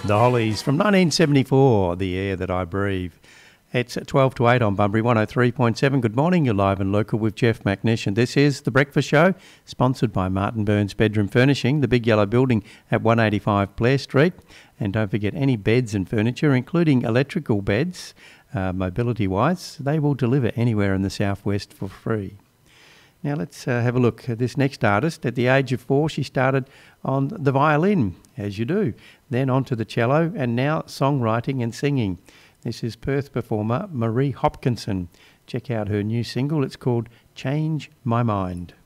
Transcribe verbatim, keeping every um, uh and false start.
The Hollies from nineteen seventy-four, The Air That I Breathe. It's at twelve to eight on Bunbury one oh three point seven. Good morning, you're live and local with Jeff McNish, and this is The Breakfast Show, sponsored by Martin Burns Bedroom Furnishing, the big yellow building at one eighty-five Blair Street. And don't forget, any beds and furniture, including electrical beds, uh, mobility-wise, they will deliver anywhere in the southwest for free. Now let's uh, have a look at this next artist. At the age of four, she started on the violin, as you do, then onto the cello, and now songwriting and singing. This is Perth performer Marie Hopkinson. Check out her new single. It's called Change My Mind.